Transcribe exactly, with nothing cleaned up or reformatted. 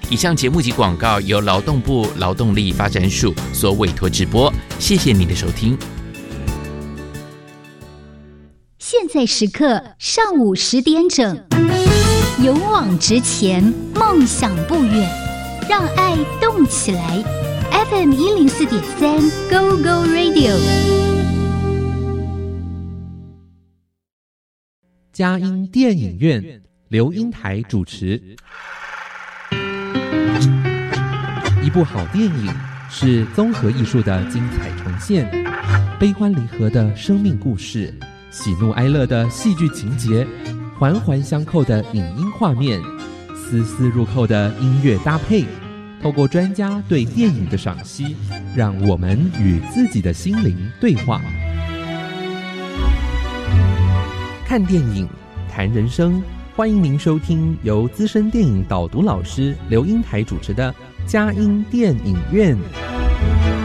以上节目及广告由劳动部劳动力发展署所委托直播，谢谢您的收听。 现在时刻上午十点整，勇往直前，梦想不远，让爱动起来。F M 一零四点三 Go Go Radio， 佳音电影院，刘英台主持。一部好电影是综合艺术的精彩重现，悲欢离合的生命故事，喜怒哀乐的戏剧情节，环环相扣的影音画面，丝丝入扣的音乐搭配，透过专家对电影的赏析，让我们与自己的心灵对话。看电影，谈人生，欢迎您收听由资深电影导读老师刘英台主持的佳音电影院。